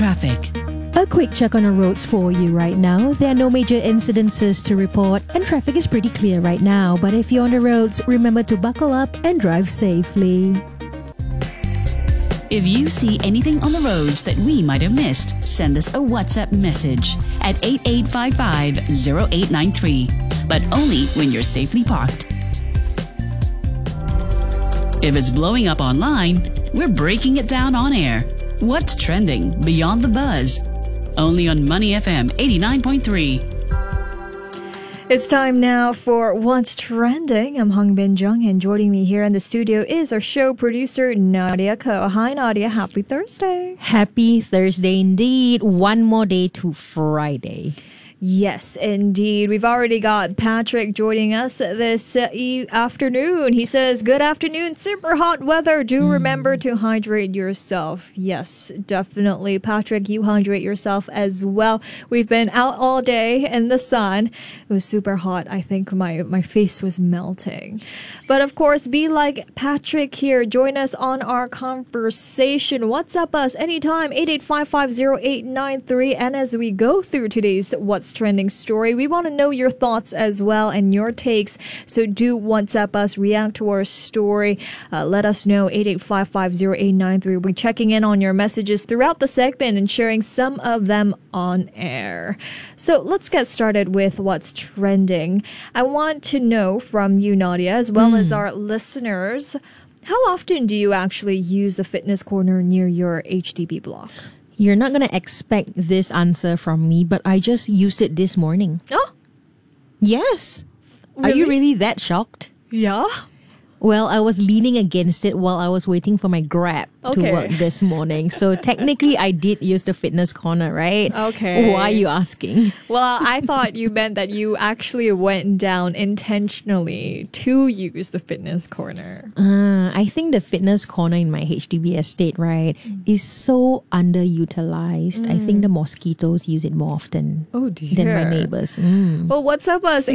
traffic. A quick check on the roads for you right now. There are no major incidences to report and traffic is pretty clear right now. But if you're on the roads, remember to buckle up and drive safely. If you see anything on the roads that we might have missed, send us a WhatsApp message at 8855-0893. But only when you're safely parked. If it's blowing up online, we're breaking it down on air. What's trending beyond the buzz? Only on Money FM 89.3. It's time now for What's Trending. I'm Hung Bin Jung, and joining me here in the studio is our show producer, Nadia Ko. Hi, Nadia. Happy Thursday. Happy Thursday indeed. One more day to Friday. Yes, indeed. We've already got Patrick joining us this afternoon. He says, good afternoon, super hot weather. Do remember to hydrate yourself. Yes, definitely. Patrick, you hydrate yourself as well. We've been out all day in the sun. It was super hot. I think my face was melting. But of course, be like Patrick here. Join us on our conversation. WhatsApp us anytime, 88550893. And as we go through today's What's Trending story, we want to know your thoughts as well and your takes. So do WhatsApp us, react to our story. Let us know, 88550893. We're checking in on your messages throughout the segment and sharing some of them on air. So let's get started with What's Trending. I want to know from you, Nadia, as well as our listeners, how often do you actually use the fitness corner near your HDB block? You're not going to expect this answer from me, but I just used it this morning. Oh, Yes. really? Are you really that shocked? Yeah. Well, I was leaning against it while I was waiting for my Grab to Okay. work this morning. So technically, I did use the fitness corner, right? Okay. Why are you asking? Well, I thought you meant that you actually went down intentionally to use the fitness corner. I think the fitness corner in my HDB estate, right, is so underutilized. I think the mosquitoes use it more often Oh, than my neighbors. Well, what's up, us?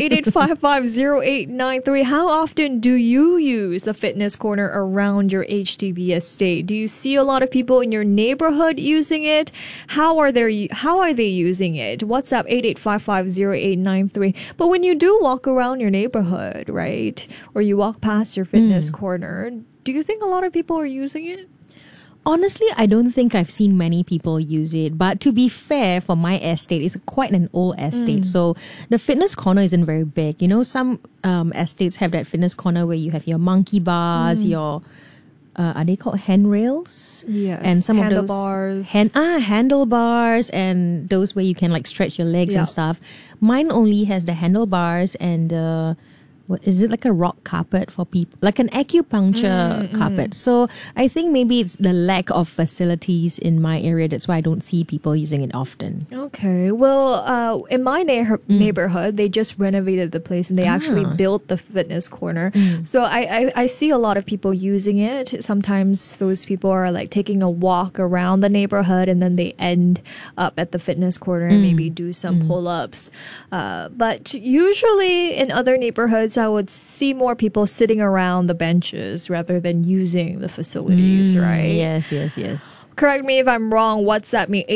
88550893. How often do you use the fitness corner around your HDB estate? Do you see a lot of people in your neighborhood using it? How are they using it? What's up? 88550893. But when you do walk around your neighborhood, right, or you walk past your fitness corner, do you think a lot of people are using it? Honestly, I don't think I've seen many people use it. But to be fair, for my estate, it's quite an old estate. So the fitness corner isn't very big. You know, some estates have that fitness corner where you have your monkey bars, your... are they called handrails? Yes, and some handlebars. of those handlebars, and those where you can like stretch your legs Yeah. and stuff. Mine only has the handlebars and what is it, like a rock carpet for people, like an acupuncture carpet. So I think maybe it's the lack of facilities in my area. That's why I don't see people using it often. Okay. Well, in my neighborhood, they just renovated the place and they actually built the fitness corner. So I see a lot of people using it. Sometimes those people are like taking a walk around the neighborhood and then they end up at the fitness corner and maybe do some pull-ups. But usually in other neighborhoods, I would see more people sitting around the benches rather than using the facilities, right? Yes. Correct me if I'm wrong. WhatsApp me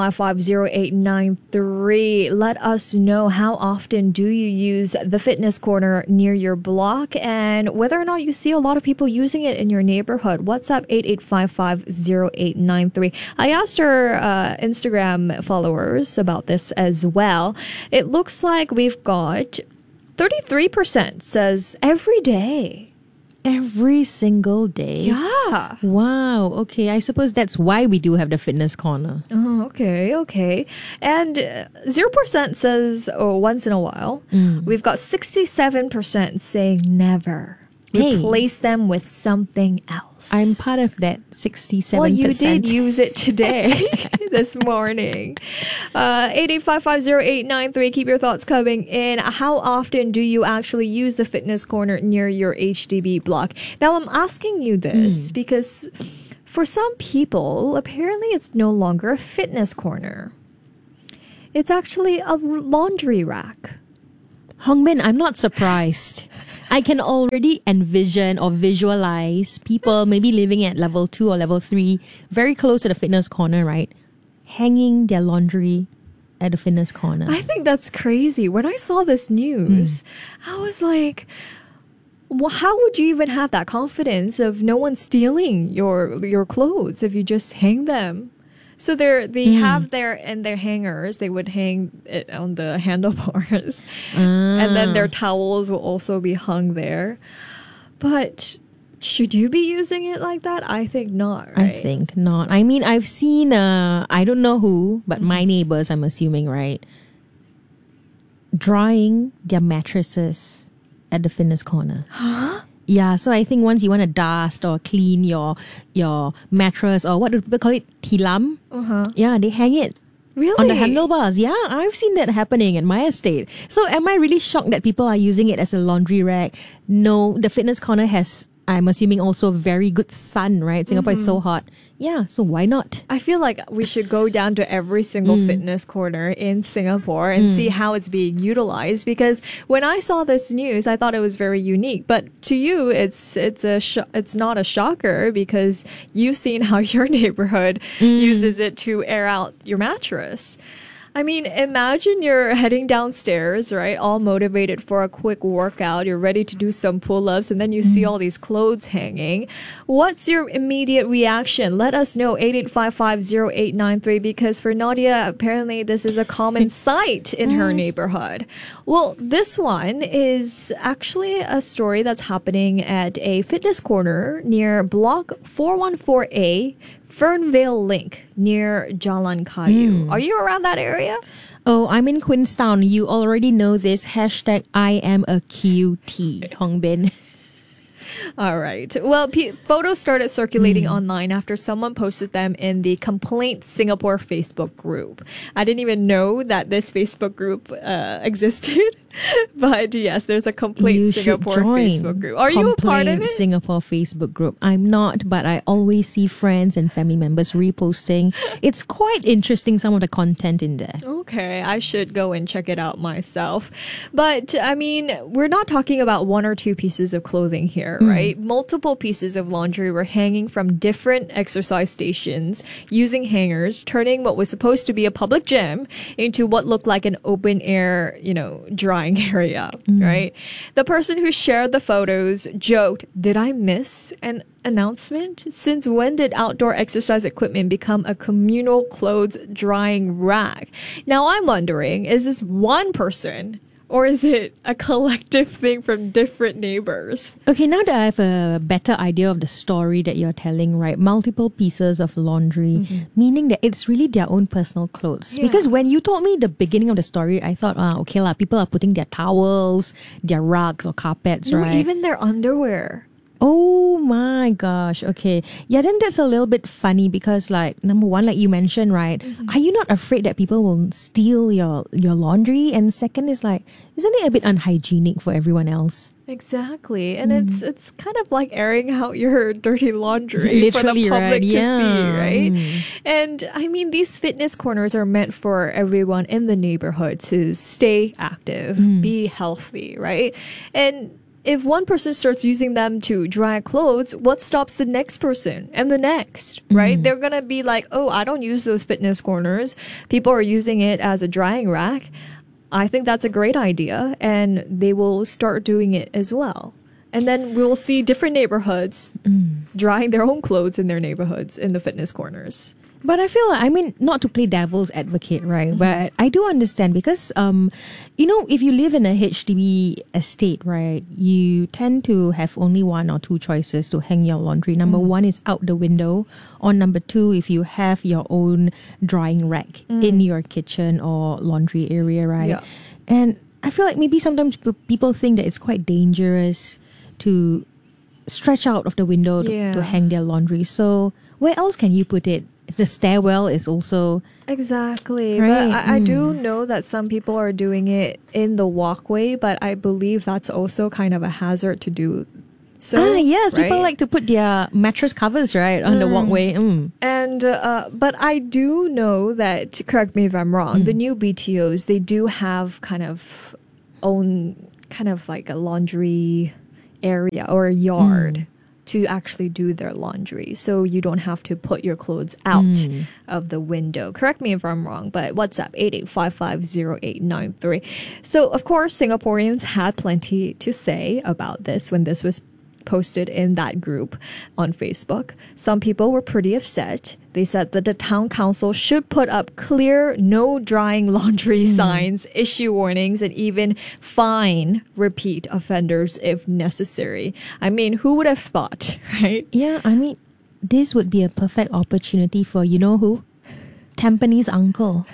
88550893. Let us know how often do you use the fitness corner near your block and whether or not you see a lot of people using it in your neighborhood. WhatsApp 88550893. I asked our Instagram followers about this as well. It looks like we've got 33% says every day. Every single day. Yeah. Wow. Okay. I suppose that's why we do have the fitness corner. Oh, okay. And 0% says, once in a while. We've got 67% saying never. Hey. Replace them with something else. I'm part of that 67%. Well, you did use it today, this morning. 88550893. Keep your thoughts coming in. How often do you actually use the fitness corner near your HDB block? Now, I'm asking you this because for some people, apparently it's no longer a fitness corner. It's actually a laundry rack. Hongmin, I'm not surprised. I can already envision or visualize people maybe living at level 2 or level 3, very close to the fitness corner, right? hanging their laundry at the fitness corner. I think that's crazy. When I saw this news, I was like, well, how would you even have that confidence of no one stealing your clothes if you just hang them? So they have their hangers. They would hang it on the handlebars, and then their towels will also be hung there. But should you be using it like that? I think not. Right? I think not. I mean, I've seen, I don't know who, but my neighbors, I'm assuming, right, drying their mattresses at the fitness corner. Huh? Yeah, so I think once you want to dust or clean your mattress, or what do people call it? Tilam? Yeah, they hang it Really? on the handlebars. Yeah, I've seen that happening in my estate. So am I really shocked that people are using it as a laundry rack? No, the fitness corner has, I'm assuming, also very good sun, right? Singapore is so hot. Yeah, so why not? I feel like we should go down to every single fitness corner in Singapore and see how it's being utilized. Because when I saw this news, I thought it was very unique. But to you, it's not a shocker because you've seen how your neighborhood uses it to air out your mattress. I mean, imagine you're heading downstairs, right? All motivated for a quick workout. You're ready to do some pull-ups and then you see all these clothes hanging. What's your immediate reaction? Let us know, 88550893, because for Nadia, apparently this is a common sight in her neighborhood. Well, this one is actually a story that's happening at a fitness corner near Block 414A, Fernvale Link near Jalan Kayu. Are you around that area? Oh, I'm in Queenstown. You already know this. Hashtag I am a QT, Hong Bin. All right. Well, photos started circulating online after someone posted them in the Complaint Singapore Facebook group. I didn't even know that this Facebook group existed. But yes, there's a Complaint Singapore Facebook group. Are you a part of it? Singapore Facebook group. I'm not, but I always see friends and family members reposting. It's quite interesting, some of the content in there. Okay, I should go and check it out myself. But I mean, we're not talking about one or two pieces of clothing here, right? Multiple pieces of laundry were hanging from different exercise stations using hangers, turning what was supposed to be a public gym into what looked like an open air, drying area, right? The person who shared the photos joked, "Did I miss an announcement? Since when did outdoor exercise equipment become a communal clothes drying rack?" Now I'm wondering, is this one person or is it a collective thing from different neighbors? Okay, now that I have a better idea of the story that you're telling, right? Multiple pieces of laundry, meaning that it's really their own personal clothes. Yeah. Because when you told me the beginning of the story, I thought, okay lah, people are putting their towels, their rugs or carpets, No, right? even their underwear. Oh my gosh. Okay. Yeah, then that's a little bit funny because, like, number one, like you mentioned, right? Are you not afraid that people will steal your laundry? And second is like, isn't it a bit unhygienic for everyone else? Exactly. And it's kind of like airing out your dirty laundry for the Literally, public right? to Yeah. see, right? And I mean, these fitness corners are meant for everyone in the neighborhood to stay active, be healthy, right? And if one person starts using them to dry clothes, what stops the next person and the next, right? They're going to be like, oh, I don't use those fitness corners. People are using it as a drying rack. I think that's a great idea. And they will start doing it as well. And then we will see different neighborhoods drying their own clothes in their neighborhoods in the fitness corners. But I feel like, I mean, not to play devil's advocate, right? But I do understand because, if you live in a HDB estate, right, you tend to have only one or two choices to hang your laundry. Number one is out the window, or number two, if you have your own drying rack in your kitchen or laundry area, right? Yeah. And I feel like maybe sometimes people think that it's quite dangerous to stretch out of the window to hang their laundry. So where else can you put it? The stairwell is also... Exactly. Right. But I do know that some people are doing it in the walkway, but I believe that's also kind of a hazard to do so. Yes, right? people like to put their mattress covers, right, on the walkway. And but I do know that, correct me if I'm wrong, the new BTOs, they do have kind of like a laundry area or a yard. to actually do their laundry. So you don't have to put your clothes out of the window. Correct me if I'm wrong, but WhatsApp 88550893. So, of course, Singaporeans had plenty to say about this when this was posted in that group on Facebook. Some people were pretty upset. They said that the town council should put up clear no drying laundry signs, issue warnings, and even fine repeat offenders if necessary. I mean, who would have thought, right? Yeah, I mean, this would be a perfect opportunity for, you know who? Tampines uncle.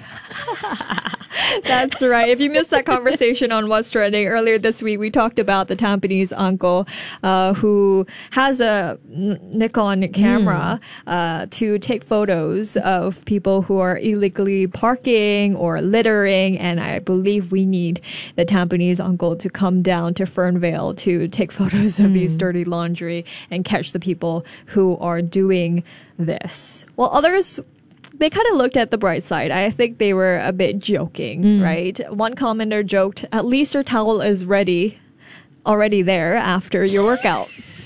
That's right. If you missed that conversation on What's Trending earlier this week, we talked about the Tampines uncle who has a Nikon camera to take photos of people who are illegally parking or littering. And I believe we need the Tampines uncle to come down to Fernvale to take photos of these dirty laundry and catch the people who are doing this. Well, others, they kind of looked at the bright side. I think they were a bit joking, right? One commenter joked, at least your towel is already there after your workout.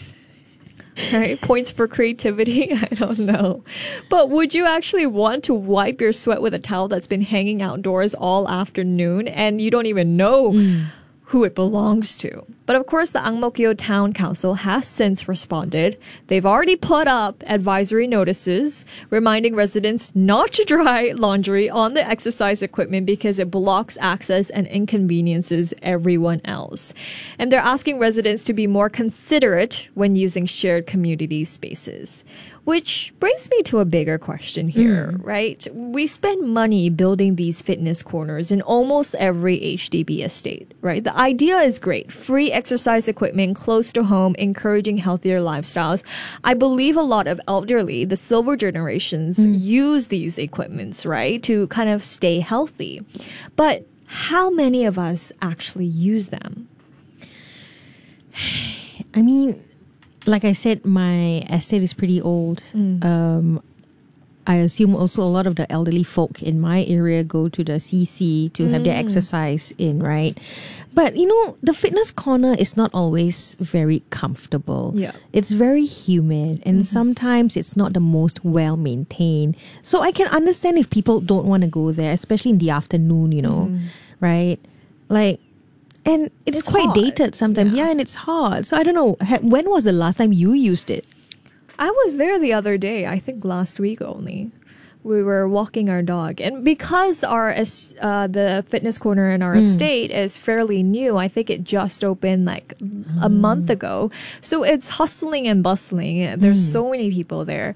Right? Points for creativity? I don't know. But would you actually want to wipe your sweat with a towel that's been hanging outdoors all afternoon and you don't even know who it belongs to? But of course, the Ang Mo Kio Town Council has since responded. They've already put up advisory notices reminding residents not to dry laundry on the exercise equipment because it blocks access and inconveniences everyone else. And they're asking residents to be more considerate when using shared community spaces. Which brings me to a bigger question here, right? We spend money building these fitness corners in almost every HDB estate, right? The idea is great. Free exercise equipment close to home, encouraging healthier lifestyles. I believe a lot of elderly, the silver generations, use these equipments, right? To kind of stay healthy. But how many of us actually use them? I mean, like I said, my estate is pretty old. I assume also a lot of the elderly folk in my area go to the CC to have their exercise in, right? But, you know, the fitness corner is not always very comfortable. Yeah. It's very humid and sometimes it's not the most well maintained. So I can understand if people don't want to go there, especially in the afternoon, you know, right? Like, and it's quite hot. dated sometimes. Yeah, and it's hot. So I don't know. When was the last time you used it? I was there the other day, I think last week only. We were walking our dog. And because the fitness corner in our estate is fairly new, I think it just opened like a month ago. So it's hustling and bustling. There's so many people there.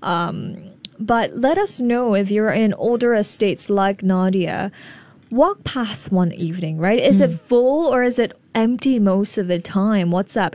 But let us know if you're in older estates like Nadia. Walk past one evening, right? Is it full or is it empty most of the time? WhatsApp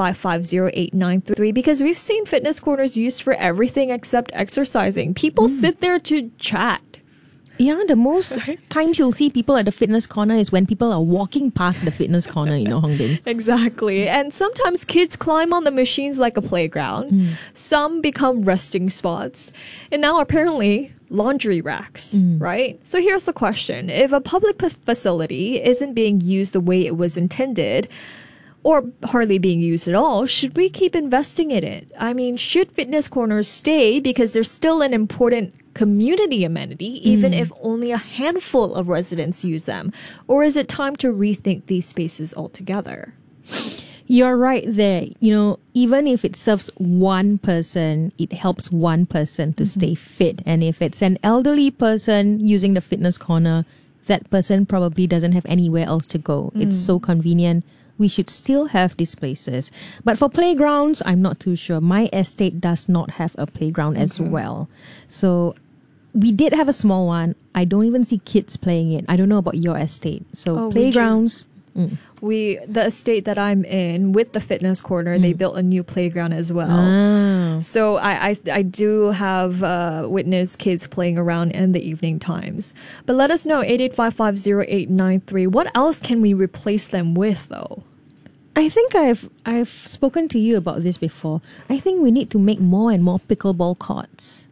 88550893 because we've seen fitness corners used for everything except exercising. People sit there to chat. Yeah, the most times you'll see people at the fitness corner is when people are walking past the fitness corner, you know, Hong Bing. Exactly. And sometimes kids climb on the machines like a playground. Some become resting spots. And now apparently laundry racks, right? So here's the question. If a public facility isn't being used the way it was intended, or hardly being used at all, should we keep investing in it? I mean, should fitness corners stay because they're still an important community amenity, even if only a handful of residents use them? Or is it time to rethink these spaces altogether? You're right there. You know, even if it serves one person, it helps one person to stay fit. And if it's an elderly person using the fitness corner, that person probably doesn't have anywhere else to go. It's so convenient. We should still have these places. But for playgrounds, I'm not too sure. My estate does not have a playground as well. So we did have a small one. I don't even see kids playing it. I don't know about your estate. So playgrounds. The estate that I'm in with the fitness corner, they built a new playground as well. So I do have witnessed kids playing around in the evening times. But let us know, 88550893. What else can we replace them with though? I think I've spoken to you about this before. I think we need to make more and more pickleball courts.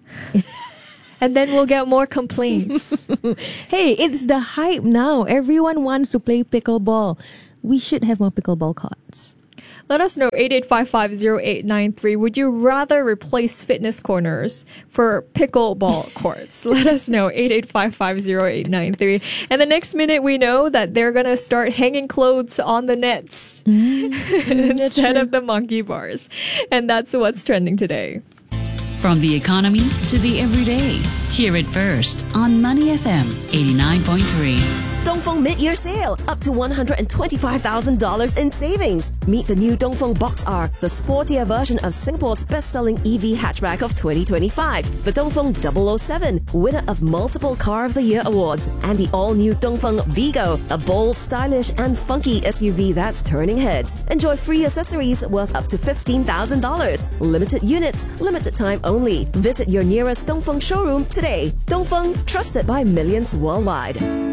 And then we'll get more complaints. Hey, it's the hype now. Everyone wants to play pickleball. We should have more pickleball courts. Let us know, 88550893. Would you rather replace fitness corners for pickleball courts? Let us know, 88550893. And the next minute, we know that they're going to start hanging clothes on the nets instead of the monkey bars. And that's what's trending today. From the economy to the everyday. Hear it first on Money FM 89.3. Dongfeng mid-year sale, up to $125,000 in savings. Meet the new Dongfeng Box R, the sportier version of Singapore's best-selling EV hatchback of 2025. The Dongfeng 007, winner of multiple Car of the Year awards. And the all-new Dongfeng Vigo, a bold, stylish and funky SUV that's turning heads. Enjoy free accessories worth up to $15,000. Limited units, limited time only. Visit your nearest Dongfeng showroom today. Dongfeng, trusted by millions worldwide.